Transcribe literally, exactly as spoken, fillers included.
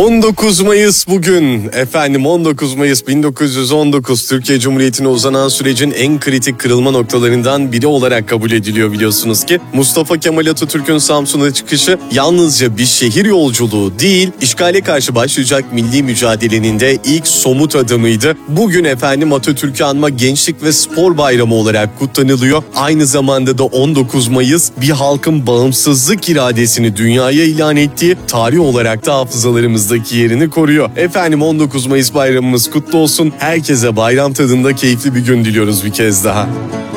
on dokuz Mayıs bugün. Efendim on dokuz Mayıs bin dokuz yüz on dokuz Türkiye Cumhuriyeti'ne uzanan sürecin en kritik kırılma noktalarından biri olarak kabul ediliyor biliyorsunuz ki. Mustafa Kemal Atatürk'ün Samsun'a çıkışı yalnızca bir şehir yolculuğu değil, işgale karşı başlayacak milli mücadelenin de ilk somut adımıydı. Bugün efendim Atatürk'ü anma Gençlik ve Spor Bayramı olarak kutlanılıyor. Aynı zamanda da on dokuz Mayıs bir halkın bağımsızlık iradesini dünyaya ilan ettiği, tarih olarak da hafızalarımızdaki yerini koruyor. Efendim on dokuz Mayıs bayramımız kutlu olsun. Herkese bayram tadında keyifli bir gün diliyoruz bir kez daha.